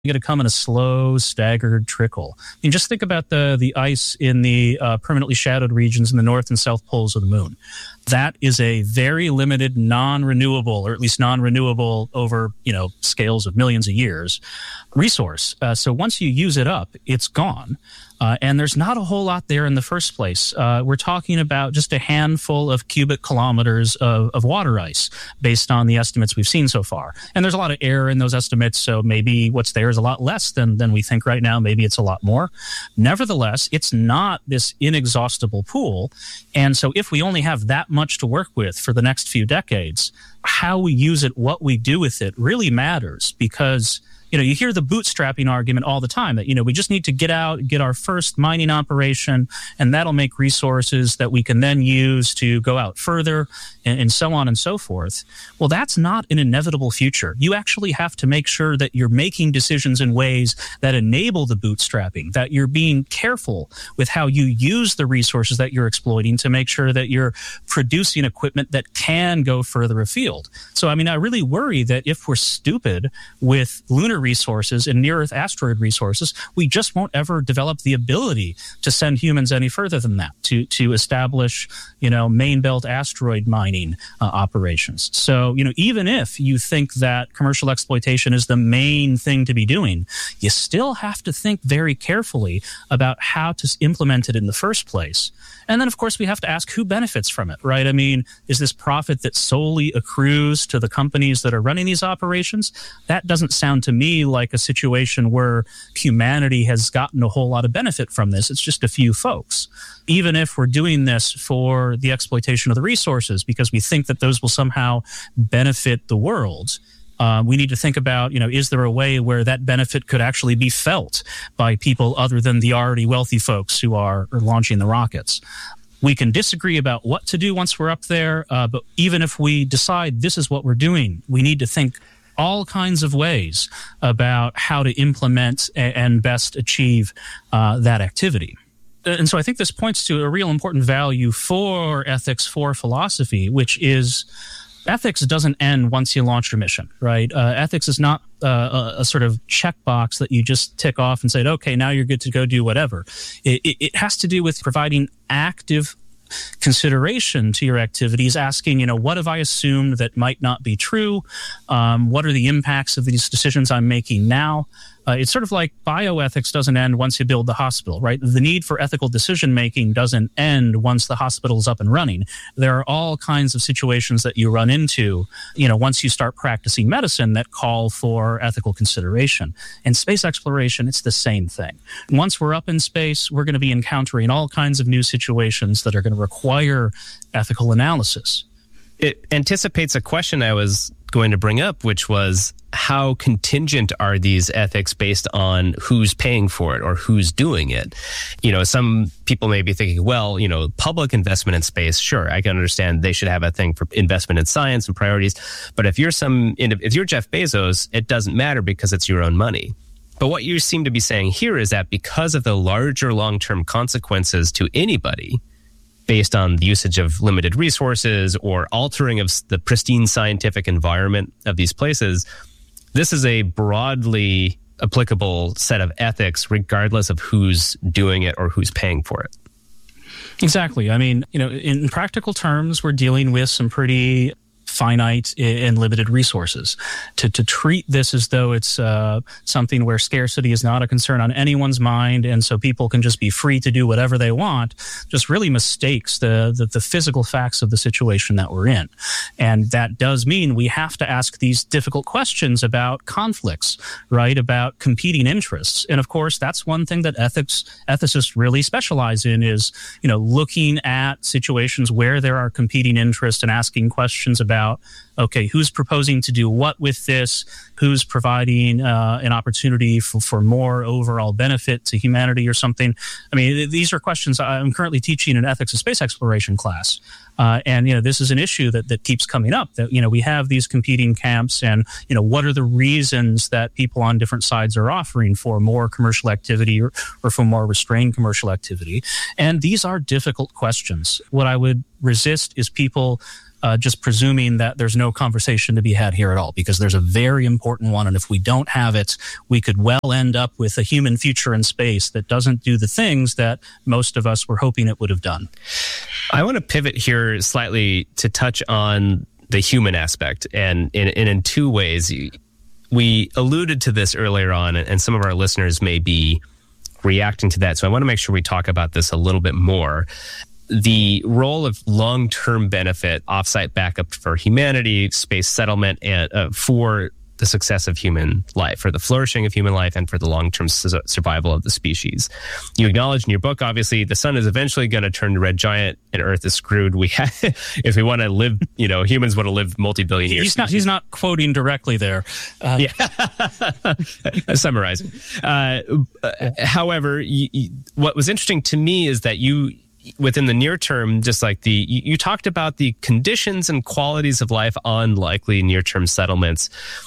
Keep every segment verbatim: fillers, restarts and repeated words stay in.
going to come in a slow, staggered trickle. I mean, just think about the the ice in the uh, permanently shadowed regions in the north and south poles of the moon. That is a very limited, non-renewable, or at least non-renewable over, you know, scales of millions of years, resource. Uh, so once you use it up, it's gone. Uh, and there's not a whole lot there in the first place. Uh, we're talking about just a handful of cubic kilometers of, of water ice based on the estimates we've seen so far. And there's a lot of error in those estimates, so maybe what's there is a lot less than, than we think right now. Maybe it's a lot more. Nevertheless, it's not this inexhaustible pool. And so if we only have that much to work with for the next few decades, how we use it, what we do with it really matters, because you know, you hear the bootstrapping argument all the time that, you know, we just need to get out, get our first mining operation, and that'll make resources that we can then use to go out further, and, and so on and so forth. Well, that's not an inevitable future. You actually have to make sure that you're making decisions in ways that enable the bootstrapping, that you're being careful with how you use the resources that you're exploiting to make sure that you're producing equipment that can go further afield. So, I mean, I really worry that if we're stupid with lunar resources and near-Earth asteroid resources, we just won't ever develop the ability to send humans any further than that, to to establish, you know, main belt asteroid mining uh, operations. So, you know, even if you think that commercial exploitation is the main thing to be doing, you still have to think very carefully about how to implement it in the first place. And then, of course, we have to ask who benefits from it, right? I mean, is this profit that solely accrues to the companies that are running these operations? That doesn't sound to me like a situation where humanity has gotten a whole lot of benefit from this. It's just a few folks. Even if we're doing this for the exploitation of the resources because we think that those will somehow benefit the world, Uh, we need to think about, you know, is there a way where that benefit could actually be felt by people other than the already wealthy folks who are, are launching the rockets? We can disagree about what to do once we're up there, uh, but even if we decide this is what we're doing, we need to think all kinds of ways about how to implement a- and best achieve uh, that activity. And so I think this points to a real important value for ethics, for philosophy, which is ethics doesn't end once you launch your mission, right? Uh, ethics is not uh, a, a sort of checkbox that you just tick off and say, okay, now you're good to go do whatever. It, it, it has to do with providing active consideration to your activities, asking, you know, what have I assumed that might not be true? Um, what are the impacts of these decisions I'm making now? Uh, it's sort of like bioethics doesn't end once you build the hospital, right? The need for ethical decision-making doesn't end once the hospital is up and running. There are all kinds of situations that you run into, you know, once you start practicing medicine that call for ethical consideration. In space exploration, it's the same thing. Once we're up in space, we're going to be encountering all kinds of new situations that are going to require ethical analysis. It anticipates a question I was going to bring up, which was, how contingent are these ethics based on who's paying for it or who's doing it? You know, some people may be thinking, well, you know, public investment in space, sure, I can understand they should have a thing for investment in science and priorities. But if you're some, if you're Jeff Bezos, it doesn't matter because it's your own money. But what you seem to be saying here is that because of the larger long-term consequences to anybody, based on the usage of limited resources or altering of the pristine scientific environment of these places, this is a broadly applicable set of ethics regardless of who's doing it or who's paying for it. Exactly. I mean, you know, in practical terms, we're dealing with some pretty finite and limited resources. To to treat this as though it's uh, something where scarcity is not a concern on anyone's mind, and so people can just be free to do whatever they want, just really mistakes the, the, the physical facts of the situation that we're in. And that does mean we have to ask these difficult questions about conflicts, right, about competing interests. And of course, that's one thing that ethics ethicists really specialize in is, you know, looking at situations where there are competing interests and asking questions about About, okay, who's proposing to do what with this? Who's providing uh, an opportunity for, for more overall benefit to humanity or something? I mean, these are questions I'm currently teaching in ethics of space exploration class. Uh, and, you know, this is an issue that, that keeps coming up, that, you know, we have these competing camps and, you know, what are the reasons that people on different sides are offering for more commercial activity or, or for more restrained commercial activity? And these are difficult questions. What I would resist is people uh, just presuming that there's no conversation to be had here at all, because there's a very important one. And if we don't have it, we could well end up with a human future in space that doesn't do the things that most of us were hoping it would have done. I want to pivot here slightly to touch on the human aspect, and in, and in two ways. We alluded to this earlier on, and some of our listeners may be reacting to that. So I want to make sure we talk about this a little bit more. The role of long-term benefit, offsite backup for humanity, space settlement, and uh, for the success of human life, for the flourishing of human life, and for the long-term su- survival of the species. You acknowledge in your book, obviously, the sun is eventually going to turn to red giant, and Earth is screwed. We have, if we want to live, you know, humans want to live multi-billion years. He's not. He's not quoting directly there. Uh, yeah, summarizing. Uh, however, you, you, what was interesting to me is that you, within the near term, just like the you, you talked about the conditions and qualities of life on likely near-term settlements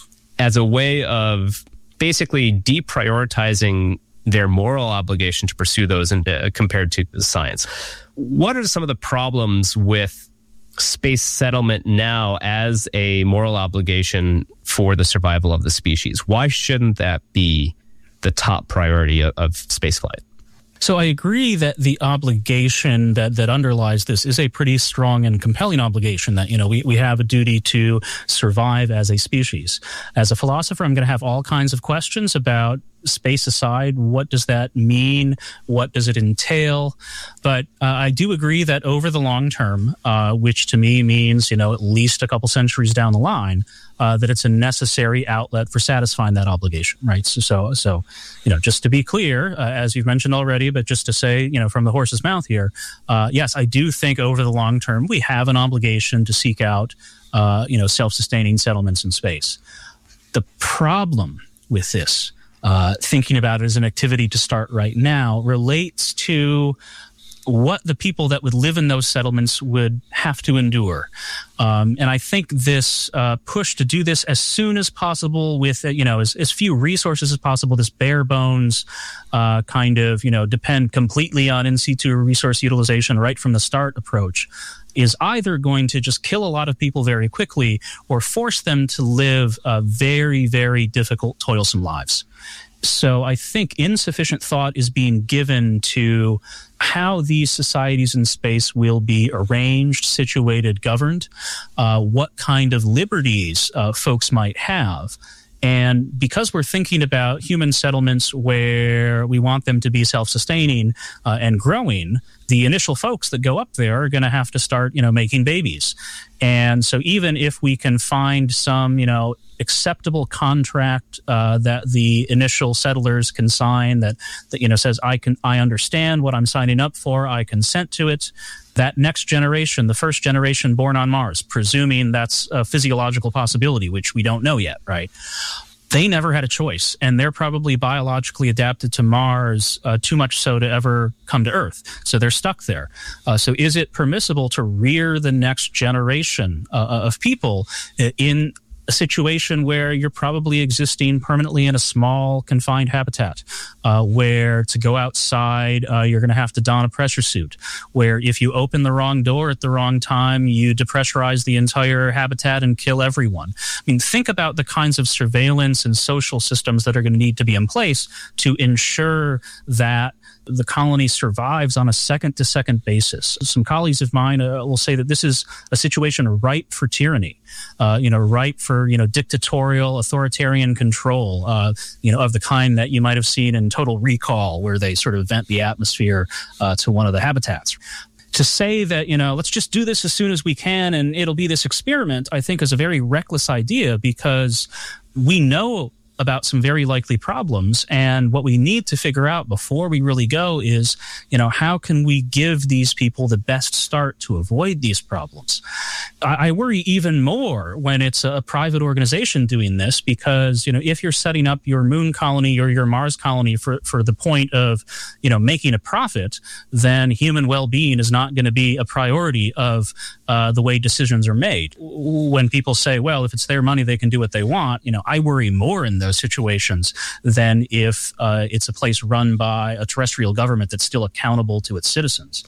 as a way of basically deprioritizing their moral obligation to pursue those and uh, compared to science. What are some of the problems with space settlement now as a moral obligation for the survival of the species? Why shouldn't that be the top priority of, of spaceflight? So I agree that the obligation that, that underlies this is a pretty strong and compelling obligation, that, you know, we, we have a duty to survive as a species. As a philosopher, I'm going to have all kinds of questions about space aside. What does that mean? What does it entail? But uh, I do agree that over the long term, uh, which to me means, you know, at least a couple centuries down the line, uh, that it's a necessary outlet for satisfying that obligation, right? So, so, so you know, just to be clear, uh, as you've mentioned already, but just to say, you know, from the horse's mouth here, uh, yes, I do think over the long term, we have an obligation to seek out, uh, you know, self-sustaining settlements in space. The problem with this, Uh, thinking about it as an activity to start right now, relates to what the people that would live in those settlements would have to endure. Um, and I think this uh, push to do this as soon as possible with, uh, you know, as, as few resources as possible, this bare bones uh, kind of, you know, depend completely on in situ resource utilization right from the start approach, is either going to just kill a lot of people very quickly or force them to live uh, very, very difficult, toilsome lives. So I think insufficient thought is being given to how these societies in space will be arranged, situated, governed, uh, what kind of liberties uh, folks might have. And because we're thinking about human settlements where we want them to be self-sustaining uh, and growing, the initial folks that go up there are going to have to start, you know, making babies. And so even if we can find some, you know, acceptable contract uh, that the initial settlers can sign that, that, you know, says, I can, I understand what I'm signing up for, I consent to it, that next generation, the first generation born on Mars, presuming that's a physiological possibility, which we don't know yet, right? They never had a choice, and they're probably biologically adapted to Mars, uh, too much so to ever come to Earth. So they're stuck there. Uh, so is it permissible to rear the next generation uh, of people in a situation where you're probably existing permanently in a small, confined habitat, uh, where to go outside, uh, you're going to have to don a pressure suit, where if you open the wrong door at the wrong time, you depressurize the entire habitat and kill everyone? I mean, think about the kinds of surveillance and social systems that are going to need to be in place to ensure that the colony survives on a second-to-second basis. Some colleagues of mine uh, will say that this is a situation ripe for tyranny, uh, you know, ripe for, you know, dictatorial, authoritarian control, uh, you know, of the kind that you might have seen in Total Recall, where they sort of vent the atmosphere uh, to one of the habitats. To say that, you know, let's just do this as soon as we can and it'll be this experiment, I think is a very reckless idea, because we know about some very likely problems. And what we need to figure out before we really go is, you know, how can we give these people the best start to avoid these problems? I, I worry even more when it's a private organization doing this, because, you know, if you're setting up your moon colony or your Mars colony for, for the point of, you know, making a profit, then human well-being is not going to be a priority of uh, the way decisions are made. When people say, well, if it's their money, they can do what they want, you know, I worry more in those situations than if uh, it's a place run by a terrestrial government that's still accountable to its citizens.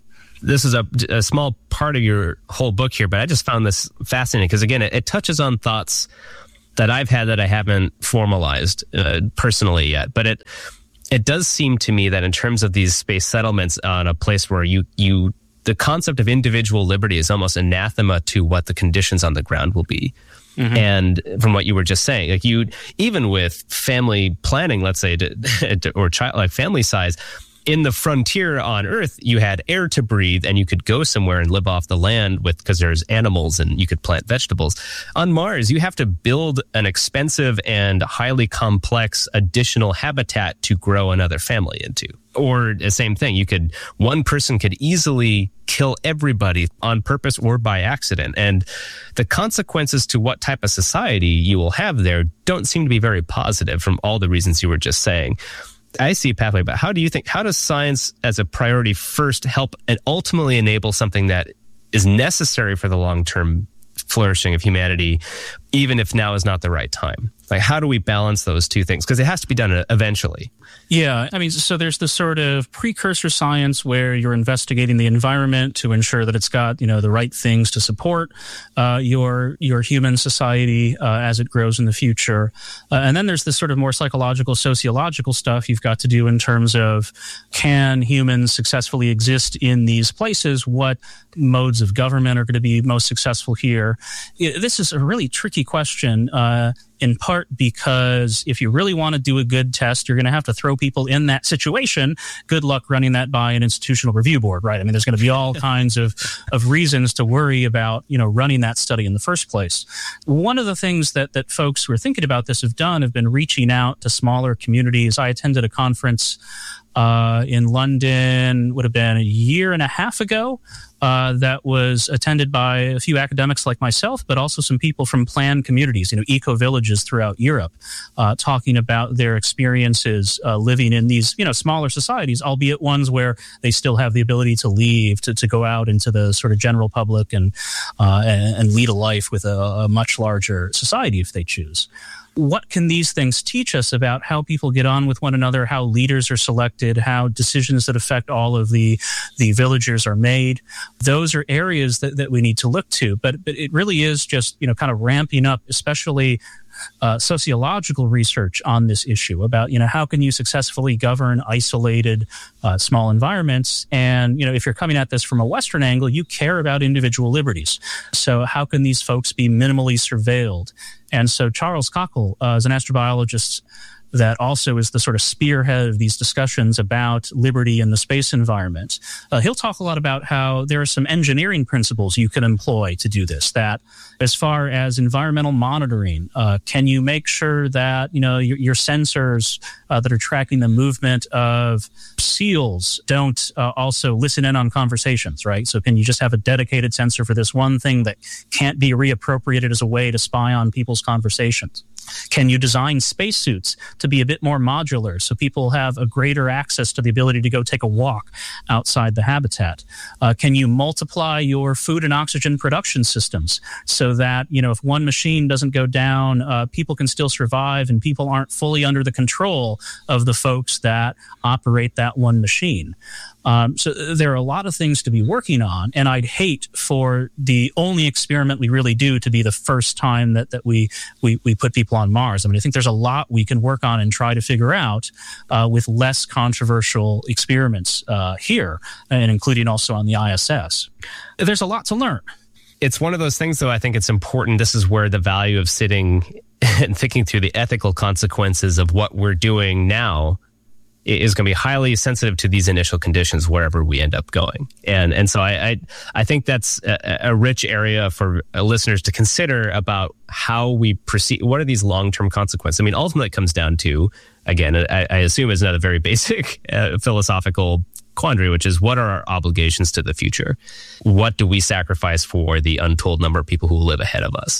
this is a, a small part of your whole book here, but I just found this fascinating because, again, it, it touches on thoughts that I've had that I haven't formalized uh, personally yet. But it it does seem to me that in terms of these space settlements on a place where you you the concept of individual liberty is almost anathema to what the conditions on the ground will be. Mm-hmm. And from what you were just saying, like you, even with family planning, let's say, to, to, or child, like family size, in the frontier on Earth, you had air to breathe and you could go somewhere and live off the land with, because there's animals and you could plant vegetables. On Mars, you have to build an expensive and highly complex additional habitat to grow another family into. Or the same thing, you could, one person could easily kill everybody on purpose or by accident. And the consequences to what type of society you will have there don't seem to be very positive from all the reasons you were just saying. I see a pathway, but how do you think, how does science as a priority first help and ultimately enable something that is necessary for the long-term flourishing of humanity, even if now is not the right time? Like, how do we balance those two things? Because it has to be done eventually. Yeah, I mean, so there's the sort of precursor science where you're investigating the environment to ensure that it's got, you know, the right things to support uh, your your human society uh, as it grows in the future. Uh, and then there's this sort of more psychological, sociological stuff you've got to do in terms of, can humans successfully exist in these places? What modes of government are going to be most successful here? This is a really tricky question. Uh, in part because if you really want to do a good test, you're going to have to throw people in that situation. Good luck running that by an institutional review board, right? I mean, there's going to be all kinds of, of reasons to worry about, you know, running that study in the first place. One of the things that, that folks who are thinking about this have done have been reaching out to smaller communities. I attended a conference uh, in London, would have been a year and a half ago, Uh, that was attended by a few academics like myself, but also some people from planned communities, you know, eco-villages throughout Europe, uh, talking about their experiences uh, living in these, you know, smaller societies, albeit ones where they still have the ability to leave, to, to go out into the sort of general public and, uh, and, and lead a life with a, a much larger society if they choose. What can these things teach us about how people get on with one another, how leaders are selected, how decisions that affect all of the the villagers are made? Those are areas that, that we need to look to. But but it really is just, you know, kind of ramping up, especially uh, sociological research on this issue about, you know, how can you successfully govern isolated uh, small environments? And, you know, if you're coming at this from a Western angle, you care about individual liberties. So how can these folks be minimally surveilled? And so Charles Cockle uh, is an astrobiologist that also is the sort of spearhead of these discussions about liberty in the space environment. Uh, he'll talk a lot about how there are some engineering principles you can employ to do this, that as far as environmental monitoring, uh, can you make sure that, you know, your, your sensors uh, that are tracking the movement of seals don't uh, also listen in on conversations, right? So can you just have a dedicated sensor for this one thing that can't be reappropriated as a way to spy on people's conversations? Can you design spacesuits to be a bit more modular so people have a greater access to the ability to go take a walk outside the habitat? Uh, can you multiply your food and oxygen production systems so that, you know, if one machine doesn't go down, uh, people can still survive and people aren't fully under the control of the folks that operate that one machine? Um, so there are a lot of things to be working on, and I'd hate for the only experiment we really do to be the first time that, that we, we, we put people on Mars. I mean, I think there's a lot we can work on and try to figure out uh, with less controversial experiments uh, here, and including also on the I S S. There's a lot to learn. It's one of those things, though, I think it's important. This is where the value of sitting and thinking through the ethical consequences of what we're doing now is going to be highly sensitive to these initial conditions wherever we end up going. And and so I I, I think that's a, a rich area for listeners to consider about how we proceed. What are these long-term consequences? I mean, ultimately it comes down to, again, I, I assume it's another very basic uh, philosophical quandary, which is, what are our obligations to the future? What do we sacrifice for the untold number of people who live ahead of us?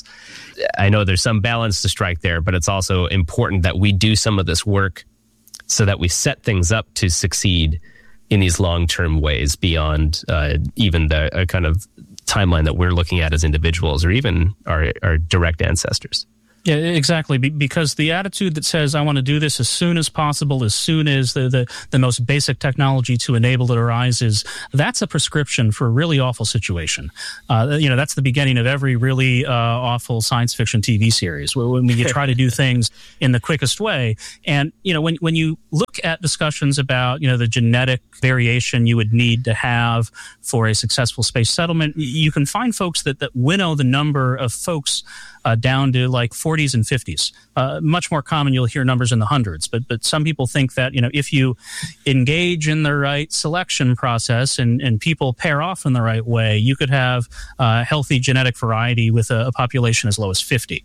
I know there's some balance to strike there, but it's also important that we do some of this work so that we set things up to succeed in these long-term ways beyond uh, even the uh, kind of timeline that we're looking at as individuals or even our, our direct ancestors. Yeah, exactly. Be- because the attitude that says, I want to do this as soon as possible, as soon as the, the, the most basic technology to enable it arises, that's a prescription for a really awful situation. Uh, you know, that's the beginning of every really uh, awful science fiction T V series, where when you try to do things in the quickest way. And, you know, when, when you look at discussions about, you know, the genetic variation you would need to have for a successful space settlement, you can find folks that, that winnow the number of folks uh, down to like forties and fifties. Uh, much more common, you'll hear numbers in the hundreds. But but some people think that, you know, if you engage in the right selection process and, and people pair off in the right way, you could have uh, healthy genetic variety with a, a population as low as fifty.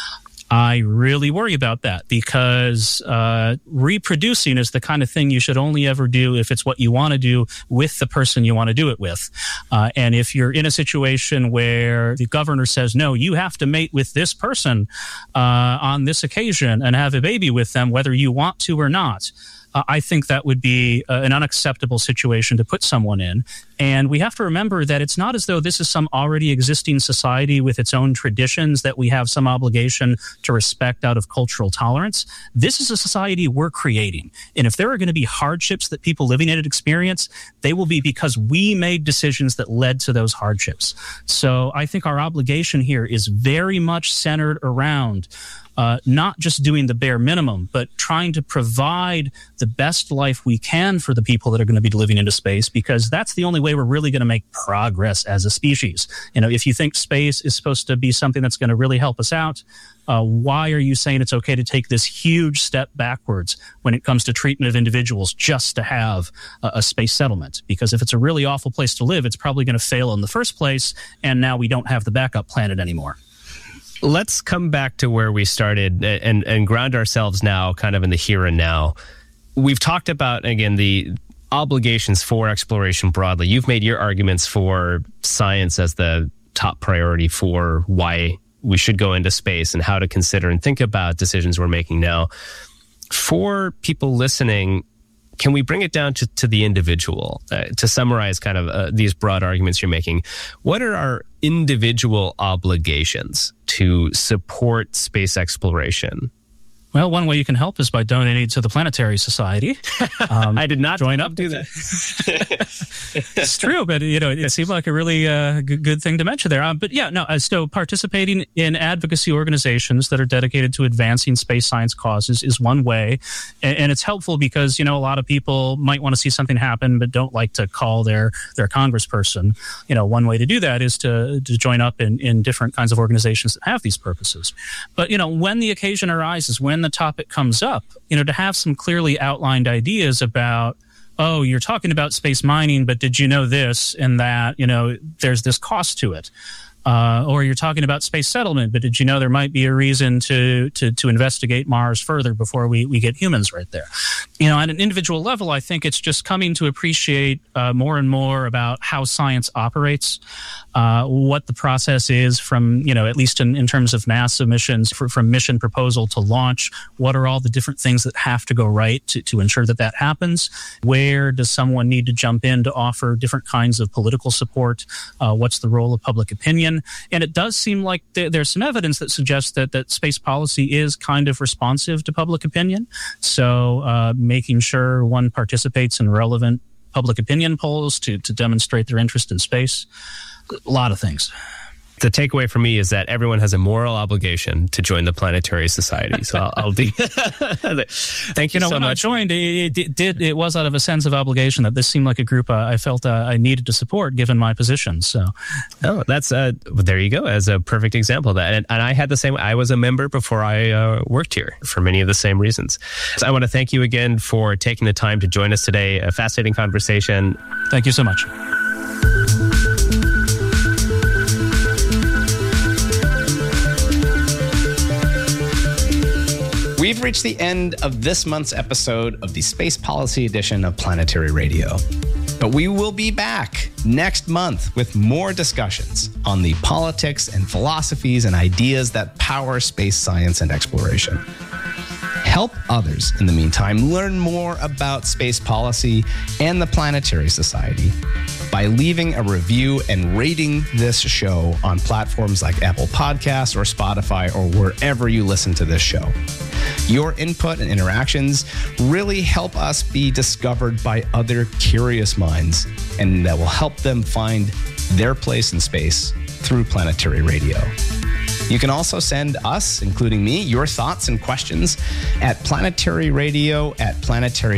I really worry about that because uh, reproducing is the kind of thing you should only ever do if it's what you want to do with the person you want to do it with. Uh, and if you're in a situation where the governor says, no, you have to mate with this person uh, on this occasion and have a baby with them, whether you want to or not, Uh, I think that would be uh, an unacceptable situation to put someone in. And we have to remember that it's not as though this is some already existing society with its own traditions that we have some obligation to respect out of cultural tolerance. This is a society we're creating. And if there are going to be hardships that people living in it experience, they will be because we made decisions that led to those hardships. So I think our obligation here is very much centered around Uh, not just doing the bare minimum, but trying to provide the best life we can for the people that are going to be living into space, because that's the only way we're really going to make progress as a species. You know, if you think space is supposed to be something that's going to really help us out, uh, why are you saying it's okay to take this huge step backwards when it comes to treatment of individuals just to have a, a space settlement? Because if it's a really awful place to live, it's probably going to fail in the first place, and now we don't have the backup planet anymore. Let's come back to where we started and, and ground ourselves now kind of in the here and now. We've talked about, again, the obligations for exploration broadly. You've made your arguments for science as the top priority for why we should go into space and how to consider and think about decisions we're making now. For people listening, can we bring it down to, to the individual? Uh, to summarize kind of uh, these broad arguments you're making, what are our individual obligations to support space exploration? Well, one way you can help is by donating to the Planetary Society. Um, I did not join up. Do that. It's true, but you know, it seemed like a really uh, good, good thing to mention there. Um, but yeah, no. Uh, so participating in advocacy organizations that are dedicated to advancing space science causes is one way, and, and it's helpful because you know a lot of people might want to see something happen, but don't like to call their their congressperson. You know, one way to do that is to to join up in in different kinds of organizations that have these purposes. But you know, when the occasion arises, when the topic comes up, you know, to have some clearly outlined ideas about, oh, you're talking about space mining, but did you know this and that, you know, there's this cost to it. Uh, or you're talking about space settlement, but did you know there might be a reason to to, to investigate Mars further before we, we get humans right there? You know, at an individual level, I think it's just coming to appreciate uh, more and more about how science operates, uh, what the process is from, you know, at least in, in terms of NASA missions, for, from mission proposal to launch, what are all the different things that have to go right to, to ensure that that happens? Where does someone need to jump in to offer different kinds of political support? Uh, what's the role of public opinion? And it does seem like th- there's some evidence that suggests that, that space policy is kind of responsive to public opinion. So uh, making sure one participates in relevant public opinion polls to, to demonstrate their interest in space. A lot of things. The takeaway for me is that everyone has a moral obligation to join the Planetary Society. So I'll, I'll be. Thank you, you know, so when much. I joined, it, it did. It was out of a sense of obligation that this seemed like a group uh, I felt uh, I needed to support, given my position. So, oh, that's uh, there you go, as a perfect example of that. And, and I had the same. I was a member before I uh, worked here for many of the same reasons. So I want to thank you again for taking the time to join us today. A fascinating conversation. Thank you so much. We've reached the end of this month's episode of the Space Policy Edition of Planetary Radio. But we will be back next month with more discussions on the politics and philosophies and ideas that power space science and exploration. Help others, in the meantime, learn more about space policy and the Planetary Society by leaving a review and rating this show on platforms like Apple Podcasts or Spotify or wherever you listen to this show. Your input and interactions really help us be discovered by other curious minds, and that will help them find their place in space through Planetary Radio. You can also send us, including me, your thoughts and questions at planetaryradio at planetary